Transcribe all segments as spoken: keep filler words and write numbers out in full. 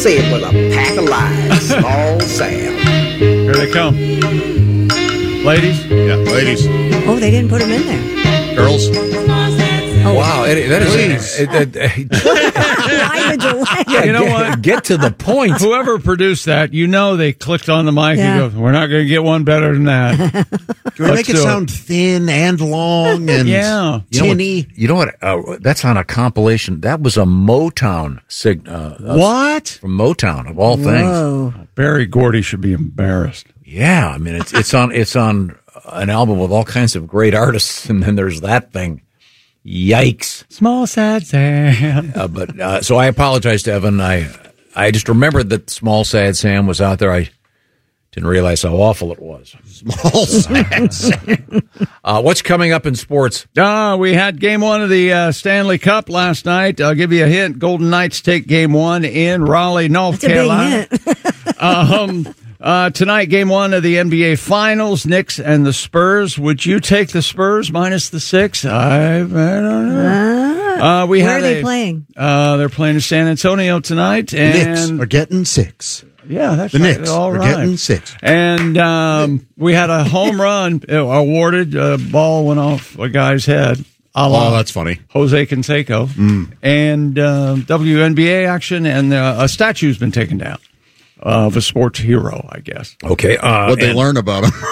Say it with a pack of lies. Small Sam. Here they come. Ladies? Yeah, ladies. Oh, they didn't put them in there. Girls. Oh. Wow, it, that is. It, it, it, Why the delay? yeah, You know get, what? Get to the point. Whoever produced that, you know they clicked on the mic Yeah. and go, we're not going to get one better than that. Do you want to Let's make it do it. sound thin and long and Yeah. You know what- tinny? You know what? Uh, that's on a compilation. That was a Motown sig- uh, uh, What? from Motown of all things. Whoa. Barry Gordy should be embarrassed. Yeah, I mean it's it's on it's on an album with all kinds of great artists, and then there's that thing. Yikes! Small sad Sam. Uh, but uh, so I apologize to Evan. I I just remembered that Small Sad Sam was out there. I didn't realize how awful it was. Small sads. Uh, what's coming up in sports? Uh, we had game one of the uh, Stanley Cup last night. I'll give you a hint. Golden Knights take game one in Raleigh, North That's a big Carolina. hint. um, uh, tonight, game one of the N B A Finals, Knicks and the Spurs. Would you take the Spurs minus the six? I, I don't know. Uh, we Where had are they a- playing? Uh, they're playing in San Antonio tonight. Knicks And are getting six. yeah, that's The right. Knicks All are right. getting six. And um, we had a home run awarded. A ball went off a guy's head. A la Oh, that's funny. Jose Canseco. And uh, W N B A action, and uh, a statue's been taken down of a sports hero, I guess. Okay. Uh, What they and- learn about him.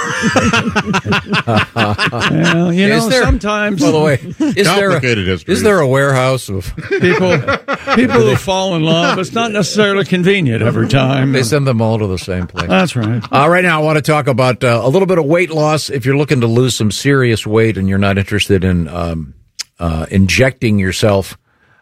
Well, you Is know, there- sometimes By the way, is there, a, Complicated history. is there a warehouse of? people people who fall in love, it's not necessarily convenient every time. They send them all to the same place. That's right. Uh, right now, I want to talk about uh, a little bit of weight loss. If you're looking to lose some serious weight and you're not interested in um, uh, injecting yourself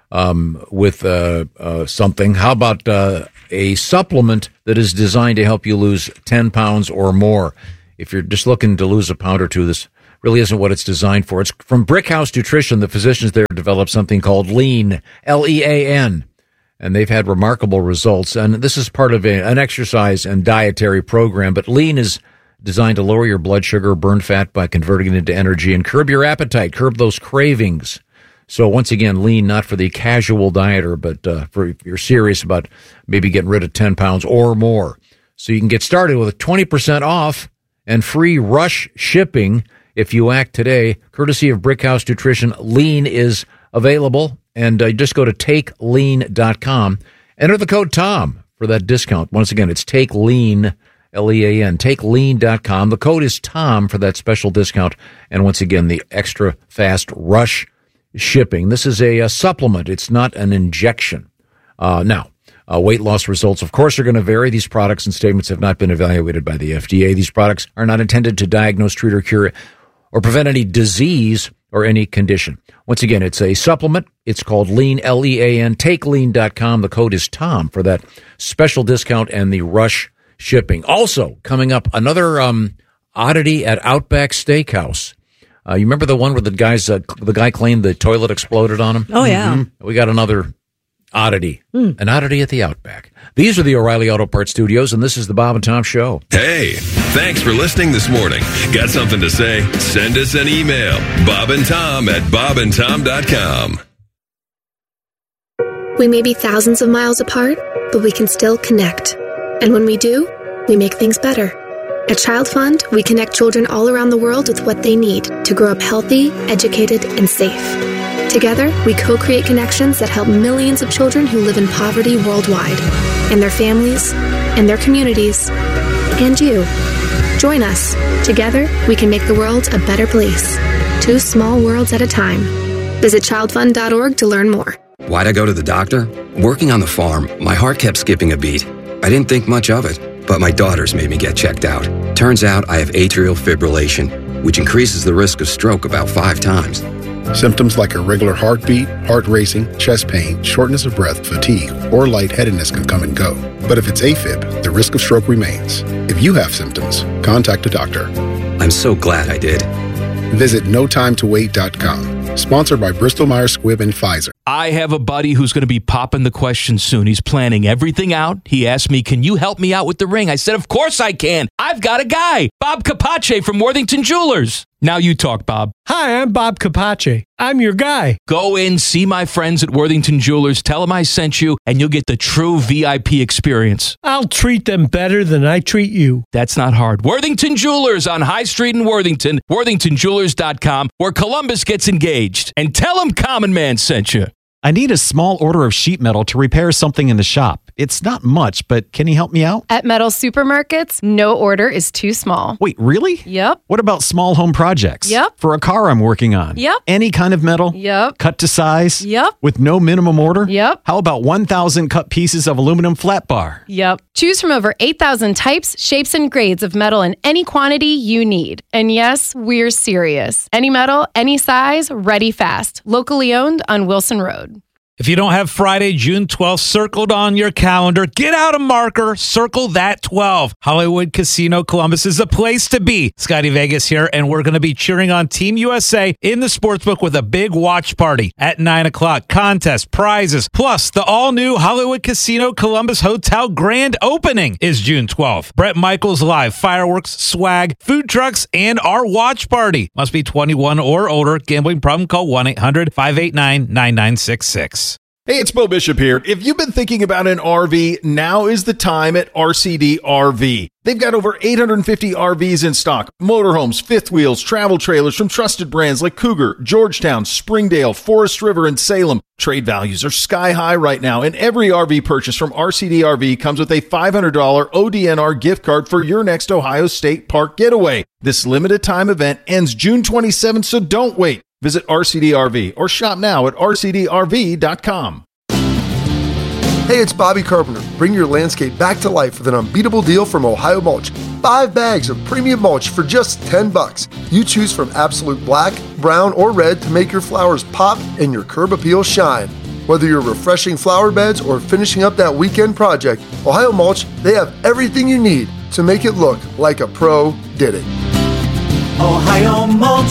um, with uh, uh, something, how about uh, a supplement that is designed to help you lose ten pounds or more? If you're just looking to lose a pound or two, this really isn't what it's designed for. It's from Brickhouse Nutrition. The physicians there developed something called Lean, L E A N. And they've had remarkable results. And this is part of a, an exercise and dietary program. But Lean is designed to lower your blood sugar, burn fat by converting it into energy, and curb your appetite, curb those cravings. So once again, Lean, not for the casual dieter, but uh, for if you're serious about maybe getting rid of ten pounds or more. So you can get started with twenty percent off and free rush shipping if you act today. Courtesy of Brickhouse Nutrition, Lean is available. And uh, just go to take lean dot com. Enter the code TOM for that discount. Once again, it's TakeLean, L E A N, take lean dot com. The code is TOM for that special discount. And once again, the extra fast rush shipping. This is a, a supplement. It's not an injection. Uh, now, uh, weight loss results, of course, are going to vary. These products and statements have not been evaluated by the F D A. These products are not intended to diagnose, treat, or cure or prevent any disease or any condition. Once again, it's a supplement. It's called Lean, L E A N, take lean dot com. The code is TOM for that special discount and the rush shipping. Also, coming up, another um, oddity at Outback Steakhouse. Uh, you remember the one where the guys, uh, the guy claimed the toilet exploded on him? Oh, yeah. Mm-hmm. We got another oddity, an oddity at the Outback. These are the O'Reilly Auto Parts Studios, and this is the Bob and Tom Show. Hey, thanks for listening this morning. Got something to say? Send us an email. Bob and Tom at bob and tom dot com. We may be thousands of miles apart, but we can still connect. And when we do, we make things better. At Child Fund, we connect children all around the world with what they need to grow up healthy, educated, and safe. Together, we co-create connections that help millions of children who live in poverty worldwide, and their families, and their communities, and you. Join us. Together, we can make the world a better place. Two small worlds at a time. Visit child fund dot org to learn more. Why'd I go to the doctor? Working on the farm, my heart kept skipping a beat. I didn't think much of it, but my daughters made me get checked out. Turns out I have atrial fibrillation, which increases the risk of stroke about five times. Symptoms like irregular heartbeat, heart racing, chest pain, shortness of breath, fatigue, or lightheadedness can come and go. But if it's AFib, the risk of stroke remains. If you have symptoms, contact a doctor. I'm so glad I did. Visit no time to wait dot com. Sponsored by Bristol Myers Squibb and Pfizer. I have a buddy who's going to be popping the question soon. He's planning everything out. He asked me, can you help me out with the ring? I said, of course I can. I've got a guy, Bob Capace from Worthington Jewelers. Now you talk, Bob. Hi, I'm Bob Capace. I'm your guy. Go in, see my friends at Worthington Jewelers, tell them I sent you, and you'll get the true V I P experience. I'll treat them better than I treat you. That's not hard. Worthington Jewelers on High Street in Worthington, worthington jewelers dot com, where Columbus gets engaged. And tell them Common Man sent you. I need a small order of sheet metal to repair something in the shop. It's not much, but can you help me out? At Metal Supermarkets, no order is too small. Wait, really? Yep. What about small home projects? Yep. For a car I'm working on? Yep. Any kind of metal? Yep. Cut to size? Yep. With no minimum order? Yep. How about one thousand cut pieces of aluminum flat bar? Yep. Choose from over eight thousand types, shapes, and grades of metal in any quantity you need. And yes, we're serious. Any metal, any size, ready fast. Locally owned on Wilson Road. If you don't have Friday, June twelfth circled on your calendar, get out a marker, circle that twelve. Hollywood Casino Columbus is the place to be. Scotty Vegas here, and we're going to be cheering on Team U S A in the sportsbook with a big watch party at nine o'clock. Contests, prizes, plus the all-new Hollywood Casino Columbus Hotel grand opening is June twelfth. Brett Michaels live, fireworks, swag, food trucks, and our watch party. Must be twenty-one or older. Gambling problem? Call one eight hundred five eight nine nine nine six six. Hey, it's Bo Bishop here. If you've been thinking about an R V, now is the time at R C D R V. They've got over eight hundred fifty R Vs in stock. Motorhomes, fifth wheels, travel trailers from trusted brands like Cougar, Georgetown, Springdale, Forest River, and Salem. Trade values are sky high right now, and every R V purchase from R C D R V comes with a five hundred dollars O D N R gift card for your next Ohio State Park getaway. This limited time event ends June twenty-seventh, so don't wait. Visit R C D R V or shop now at R C D R V dot com. Hey, it's Bobby Carpenter. Bring your landscape back to life with an unbeatable deal from Ohio Mulch. Five bags of premium mulch for just ten bucks. You choose from absolute black, brown, or red to make your flowers pop and your curb appeal shine. Whether you're refreshing flower beds or finishing up that weekend project, Ohio Mulch, they have everything you need to make it look like a pro did it. Ohio Mulch,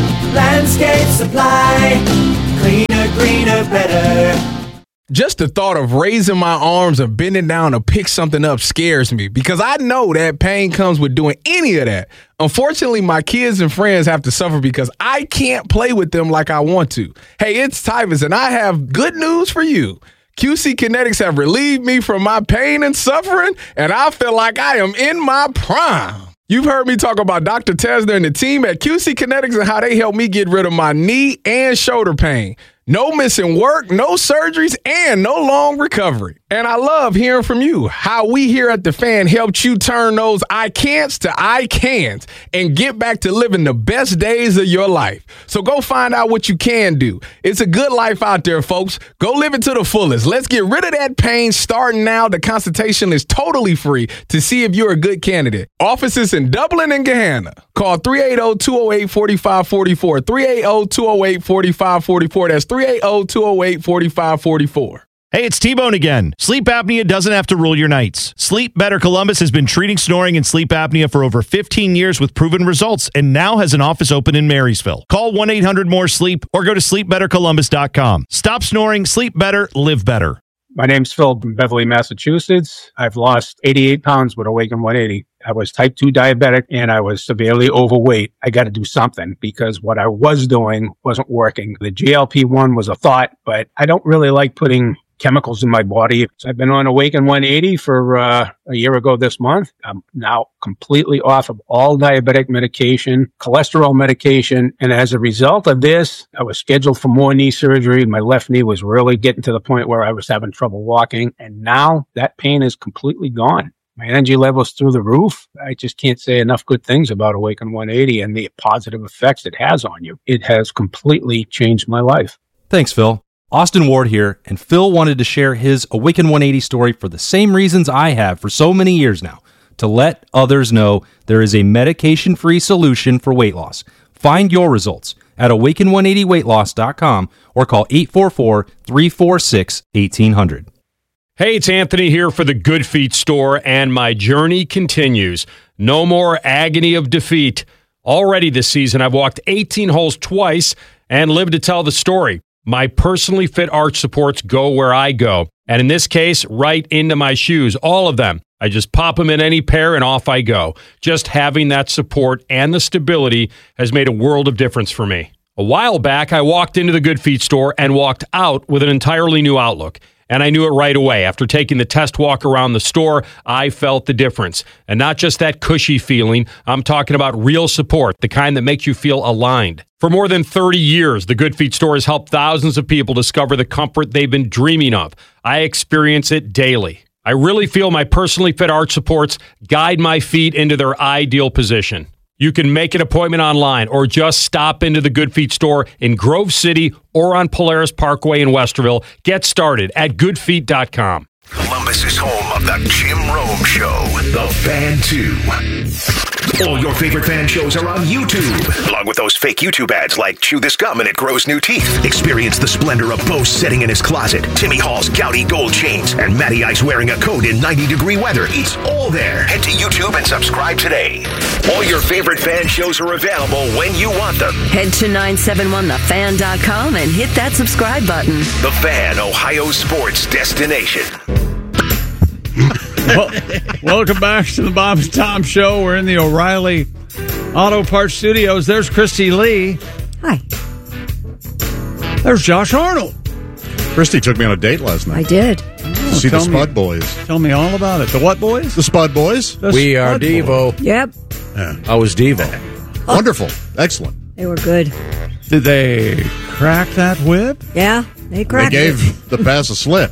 landscape supply, cleaner, greener, better. Just the thought of raising my arms or bending down to pick something up scares me because I know that pain comes with doing any of that. Unfortunately, my kids and friends have to suffer because I can't play with them like I want to. Hey, it's Tyvus, and I have good news for you. Q C Kinetics have relieved me from my pain and suffering, and I feel like I am in my prime. You've heard me talk about Doctor Tesner and the team at Q C Kinetics and how they helped me get rid of my knee and shoulder pain. No missing work, no surgeries, and no long recovery. And I love hearing from you, how we here at The Fan helped you turn those I can'ts to I can'ts and get back to living the best days of your life. So go find out what you can do. It's a good life out there, folks. Go live it to the fullest. Let's get rid of that pain starting now. The consultation is totally free to see if you're a good candidate. Offices in Dublin and Gahanna. Call three eight zero, two zero eight, four five four four, three eight zero, two zero eight, four five four four. That's three eight zero, two zero eight, four five four four. Hey, it's T-Bone again. Sleep apnea doesn't have to rule your nights. Sleep Better Columbus has been treating snoring and sleep apnea for over fifteen years with proven results and now has an office open in Marysville. Call one eight hundred more sleep or go to sleep better columbus dot com. Stop snoring, sleep better, live better. My name's Phil from Beverly, Massachusetts. I've lost eighty-eight pounds with Awaken one eighty. I was type two diabetic and I was severely overweight. I got to do something because what I was doing wasn't working. The G L P one was a thought, but I don't really like putting chemicals in my body. So I've been on Awaken one eighty for uh, a year ago this month. I'm now completely off of all diabetic medication, cholesterol medication. And as a result of this, I was scheduled for more knee surgery. My left knee was really getting to the point where I was having trouble walking. And now that pain is completely gone. My energy level's through the roof. I just can't say enough good things about Awaken one eighty and the positive effects it has on you. It has completely changed my life. Thanks, Phil. Austin Ward here, and Phil wanted to share his Awaken one eighty story for the same reasons I have for so many years now, to let others know there is a medication-free solution for weight loss. Find your results at awaken one eighty weight loss dot com or call eight four four, three four six, one eight zero zero. Hey, it's Anthony here for the Good Feet store, and my journey continues. No more agony of defeat. Already this season, I've walked eighteen holes twice and lived to tell the story. My personally fit arch supports go where I go, and in this case, right into my shoes, all of them. I just pop them in any pair and off I go. Just having that support and the stability has made a world of difference for me. A while back, I walked into the Good Feet store and walked out with an entirely new outlook. And I knew it right away. After taking the test walk around the store, I felt the difference. And not just that cushy feeling, I'm talking about real support, the kind that makes you feel aligned. For more than thirty years, the Good Feet store has helped thousands of people discover the comfort they've been dreaming of. I experience it daily. I really feel my personally fit arch supports guide my feet into their ideal position. You can make an appointment online or just stop into the Good Feet store in Grove City or on Polaris Parkway in Westerville. Get started at good feet dot com. Columbus is home of the Jim Rome Show, The Fan two. All your favorite fan shows are on YouTube, along with those fake YouTube ads like Chew This Gum and It Grows New Teeth. Experience the splendor of Bo sitting in his closet, Timmy Hall's gouty gold chains, and Matty Ice wearing a coat in ninety degree weather. It's all there. Head to YouTube and subscribe today. All your favorite fan shows are available when you want them. Head to nine seven one the fan dot com and hit that subscribe button. The Fan, Ohio sports destination. Well, welcome back to the Bob and Tom Show. We're in the O'Reilly Auto Parts Studios. There's Christy Lee. Hi. There's Josh Arnold. Christy took me on a date last night. I did. To see the tell me- Spud Boys. Tell me all about it. The what boys? The Spud Boys. The We are Spud Devo. Boys. Yep. Yeah. I was Devo. Wonderful. Excellent. They were good. Did they crack that whip? Yeah, they They cracked gave it. the pass a slip.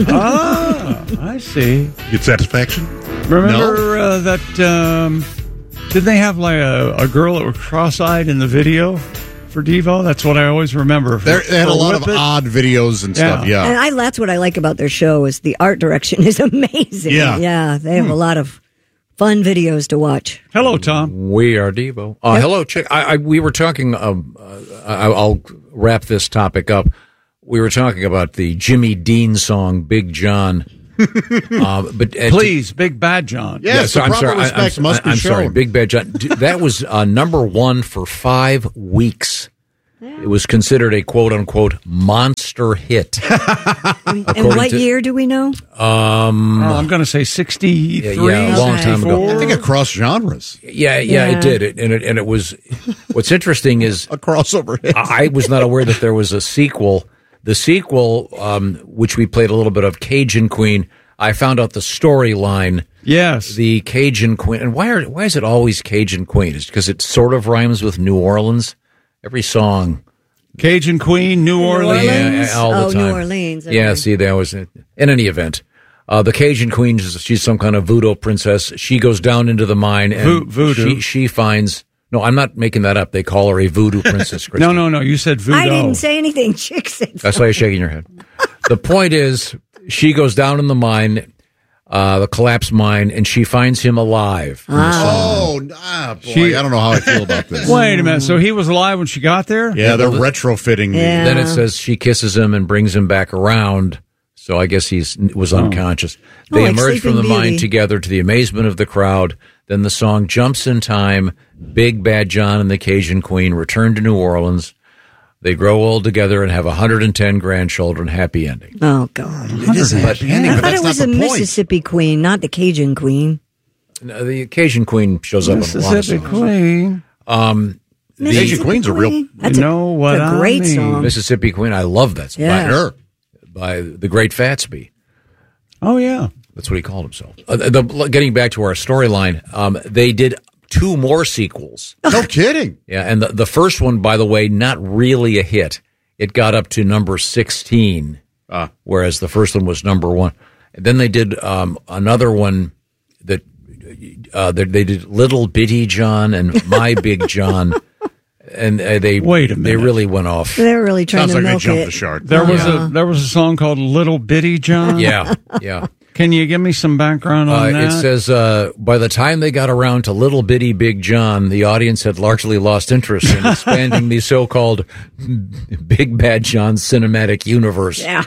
Ah, I see. Get satisfaction? Remember uh, that? Um, did they have like a, a girl that was cross-eyed in the video for Devo? That's what I always remember. For, There, they had for a lot of Whip It. odd videos and Yeah. stuff. Yeah. And I, that's what I like about their show is the art direction is amazing. Yeah. Yeah, they have a lot of fun videos to watch. Hello, Tom. We are Devo. Uh, Yep. Hello, chick. I, I, we were talking. Um, uh, I, I'll wrap this topic up. We were talking about the Jimmy Dean song "Big John." uh, but uh, Please, Big Bad John. Yes, so the I'm proper sorry. I- respect I'm, must be I'm sorry, shown. Big Bad John. D- That was uh, number one for five weeks. It was considered a quote unquote monster hit. And what to- year do we know? Um, Oh, I'm going to say sixty-three. Yeah, yeah, a long time ago. I think across genres. Yeah, yeah, Yeah. it did. It, and it and it was. What's interesting is A crossover hit. I I was not aware that there was a sequel. The sequel, um, which we played a little bit of, Cajun Queen. I found out the storyline. Yes. The Cajun Queen. And why are why is it always Cajun Queen? Is it because it sort of rhymes with New Orleans? Every song. Cajun Queen, New Orleans. Yeah, all the oh, time. New Orleans. Yeah, okay. see, that was it. In any event, uh, the Cajun Queen, she's some kind of voodoo princess. She goes down into the mine and Vo- voodoo. She, she finds. No, I'm not making that up. They call her a voodoo princess. Christy. No, no, no. You said voodoo. I didn't say anything. Chick said That's why you're shaking your head. The point is, she goes down in the mine, uh, the collapsed mine, and she finds him alive. in the song. Oh, ah, boy. She- I don't know how I feel about this. Wait a minute. So he was alive when she got there? Yeah, they're retrofitting me. Yeah. Then it says she kisses him and brings him back around. So I guess he's was unconscious. They Oh, like emerge from Sleeping the mine Beauty. together to the amazement of the crowd. Then the song jumps in time. Big Bad John and the Cajun Queen return to New Orleans. They grow old together and have one hundred ten grandchildren. Happy ending. Oh, God. It is a happy ending, I but thought that's it was not the the point. Mississippi Queen, not the Cajun Queen. No, the Cajun Queen shows up in a lot of Mississippi songs. Queen. Um, The Cajun Queen's a real. That's You know what it's a I great mean. song. Mississippi Queen. I love that song. Yeah. By her. By the Great Fatsby. Oh, yeah. That's what he called himself. Uh, the, getting back to our storyline, um, they did two more sequels. No kidding. Yeah, and the, the first one, by the way, not really a hit. It got up to number sixteen, Ah. whereas the first one was number one. And then they did um, another one that uh, they, they did Little Bitty John and My Big John. And uh, they Wait a they minute. really went off. They're really trying Sounds to like they milk jumped it. the shark. There was Yeah. a there was a song called Little Bitty John. Yeah, yeah. Can you give me some background Uh, on that? it says, uh, by the time they got around to Little Bitty Big John, the audience had largely lost interest in expanding the so-called Big Bad John cinematic universe. Yeah.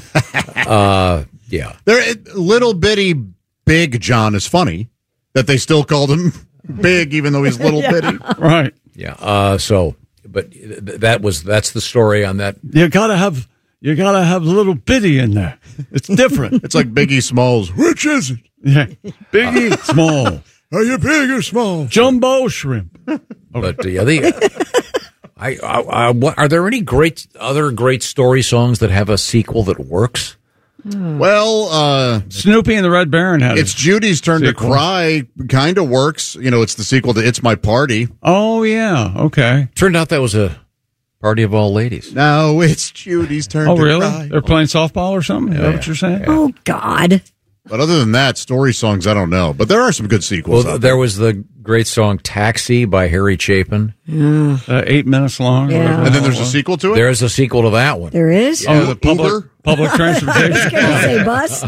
Uh, yeah. There, it- little bitty Big John is funny that they still called him big, even though he's little Yeah. bitty. Right. Yeah. Uh, so, but th- that was, that's the story on that. You gotta have You got to have a little bitty in there. It's different. It's like Biggie Smalls. Which is it? Yeah. Biggie, small. Are you big or small? Jumbo shrimp. But uh, the, I, I, I, what, are there any great other great story songs that have a sequel that works? Well, uh, Snoopy and the Red Baron had It's a Judy's Turn sequel. to Cry. Kind of works. You know, it's the sequel to It's My Party. Oh, yeah. Okay. Turned out that was a party of all ladies. No, it's Judy's Turn Oh, to really? Cry. They're playing softball or something? Is that what you're saying? Oh, God. But other than that, story songs, I don't know. But there are some good sequels. Well, out there was the great song Taxi by Harry Chapin. Uh, eight minutes long. Yeah. whatever. And then there's a sequel to it? There is a sequel to that one. There is? Oh, the public, Uber? public transportation. Can I say bus?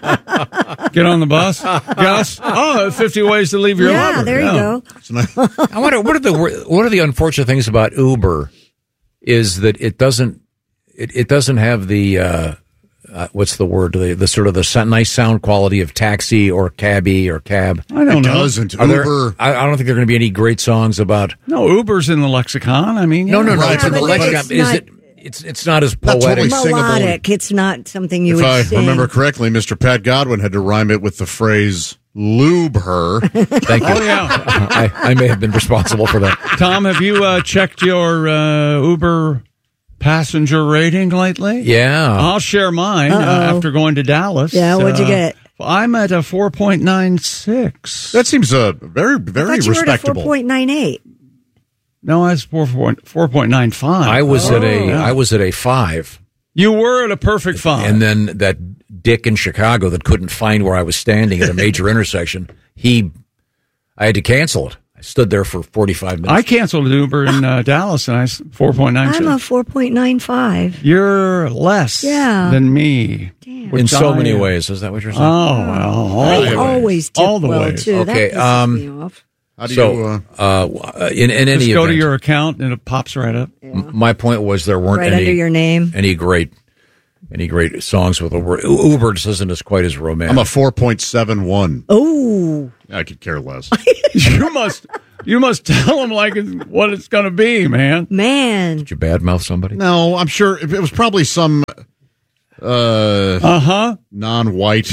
Get on the bus. Gus? Oh, fifty ways to leave your yeah, lover. there you go. I wonder what are the what are the unfortunate things about Uber is that it doesn't it, it doesn't have the uh, uh, what's the word the, the sort of the so- nice sound quality of taxi or cabbie or cab. I don't It know. doesn't. Are there- Uber. I, I don't think there are going to be any great songs about. No, Uber's in the lexicon. I mean, No, yeah. no, no. Right, It's in the but lexicon. it's Is not- it? It's it's not as Not poetic. totally singable. Melodic. It's not something you If would I sing. remember correctly, Mister Pat Godwin had to rhyme it with the phrase lube her. Thank you. Oh, yeah. I, I may have been responsible for that. Tom, have you uh, checked your uh, Uber passenger rating lately? Yeah. I'll share mine uh, Uh-oh. after going to Dallas. Yeah, what'd you Uh, get? I'm at a four point nine six. That seems uh, very, I very thought you were at a respectable. four point nine eight. No, I was four point nine five. I was at a yeah. I was at a five, You were at a perfect five. and then that dick in Chicago that couldn't find where I was standing at a major intersection. He, I had to cancel it. I stood there for forty-five minutes. I canceled an Uber in uh, Dallas, and I four point nine I'm a six. four point nine five. You're less Yeah. than me. in which so I many am. ways. Is that what you're saying? Oh, well, all I the ways. always tip all the well, ways. too. Okay, That pisses um, me off. How do so, you, uh, uh, in, in any Just go to event, your account, and it pops right up. m- my point was there weren't Right any under your name. any great any great songs with a word. U- Uber just isn't as quite as romantic. I'm a four point seven one. Oh. I could care less. you must you must tell them like it's, what it's going to be, man. Man. Did you badmouth somebody? No, I'm sure it was probably some uh, Uh-huh. non-white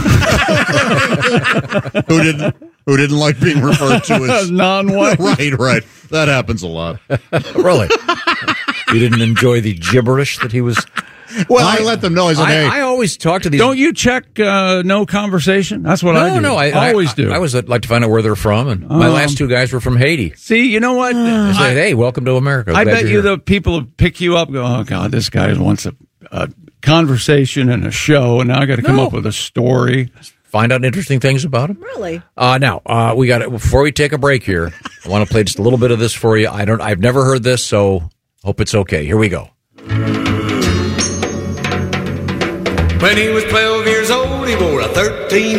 who didn't who didn't like being referred to as non-white. Right, right. That happens a lot. Really? You didn't enjoy the gibberish that he was. Well, I, let them know. I said, I, "Hey, I always talk to these. Don't you check uh, no conversation? That's what no, I do. no, I always I, do. I, I always like to find out where they're from, and my Um, last two guys were from Haiti. See, you know what? I said, "Hey, welcome to America." I Glad bet you're you here. the people who pick you up go, oh, God, this guy wants a, a conversation and a show, and now I got to come No. up with a story. Find out interesting things about him. Really? Uh, now, uh, we got before we take a break here, I want to play just a little bit of this for you. I don't, I've never heard this, so hope it's okay. Here we go. When he was twelve years old, he wore a thirteen